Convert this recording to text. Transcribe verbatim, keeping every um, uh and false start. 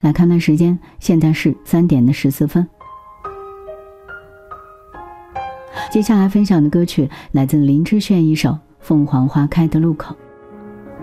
来看看时间，现在是三点的十四分。接下来分享的歌曲来自林志炫一首《凤凰花开的路口》。